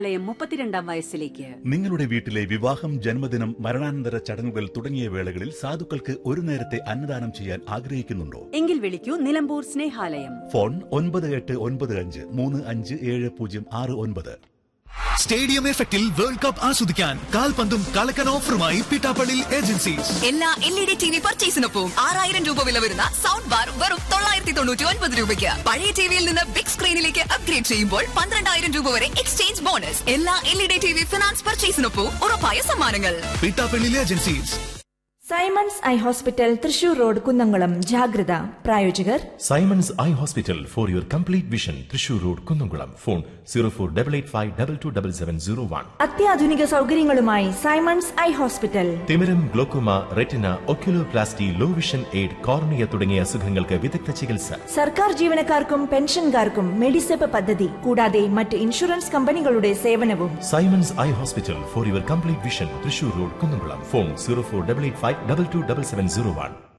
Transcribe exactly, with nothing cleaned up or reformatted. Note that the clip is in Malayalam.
മുപ്പത്തിരണ്ടാം വയസ്സിലേക്ക്. നിങ്ങളുടെ വീട്ടിലെ വിവാഹം, ജന്മദിനം, മരണാനന്തര ചടങ്ങുകൾ തുടങ്ങിയ വേളകളിൽ സാധുക്കൾക്ക് ഒരു നേരത്തെ അന്നദാനം ചെയ്യാൻ ആഗ്രഹിക്കുന്നുണ്ടോ? എങ്കിൽ വിളിക്കൂ നിലമ്പൂർ സ്നേഹാലയം. ഫോൺ ഒൻപത് എട്ട് ഒൻപത് അഞ്ച് മൂന്ന് അഞ്ച് ഏഴ് പൂജ്യം ആറ് ഒൻപത്. സ്റ്റേഡിയം എഫക്റ്റിൽ വേൾഡ് കപ്പ് ആസ്വദിക്കാൻ കാൽപന്തും കളക്കൻ ഓഫറുമായി പിട്ടാപ്പള്ളി ഏജൻസീസ്. എല്ലാ L E D T V പർച്ചേസിനൊപ്പം ആറായിരം രൂപ വില വരുന്ന സൗണ്ട് ബാർ വെറും തൊള്ളായിരത്തി തൊണ്ണൂറ്റി ഒൻപത് രൂപയ്ക്ക്. പഴയ ടിവിയിൽ നിന്ന് ബിഗ് സ്ക്രീനിലേക്ക് അപ്ഗ്രേഡ് ചെയ്യുമ്പോൾ പന്ത്രണ്ടായിരം രൂപ വരെ എക്സ്ചേഞ്ച് ബോണസ്. എല്ലാ L E D T V finance പർച്ചേസിനൊപ്പം ഉറപ്പായ സമ്മാനങ്ങൾ. Pittappilly agencies. Symons eye hospital, Thrissur road, Kunnamkulam. ജാഗ്രത. പ്രായോജകർ Symons eye hospital for your complete vision, Thrissur road, Kunnamkulam. Phone zero four double eight five double two double seven zero one. അത്യാധുനിക സൗകര്യങ്ങളുമായി സൈമൺസ് ഐ ഹോസ്പിറ്റൽ. തിമിരം, glaucoma, retina, oculoplasty, low vision aid, cornea തുടങ്ങിയ അസുഖങ്ങൾക്ക് വിദഗ്ധ ചികിത്സ. സർക്കാർ ജീവനക്കാർക്കും പെൻഷൻകാർക്കും മെഡിസെപ്പ് പദ്ധതി കൂടാതെ മറ്റ് ഇൻഷുറൻസ് കമ്പനികളുടെ സേവനവും. Symons eye hospital for your complete vision, Thrissur road, Kunnamkulam. Phone zero four double eight five double two double seven zero one.